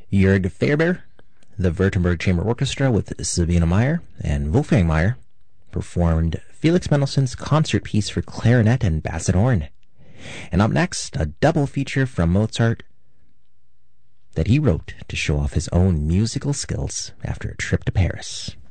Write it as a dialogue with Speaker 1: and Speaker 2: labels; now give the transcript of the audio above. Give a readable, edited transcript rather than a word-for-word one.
Speaker 1: Jörg Faerber, the Württemberg Chamber Orchestra with Sabine Meyer and Wolfgang Meyer performed Felix Mendelssohn's concert piece for clarinet and basset horn. And up next, a double feature from Mozart that he wrote to show off his own musical skills after a trip to Paris.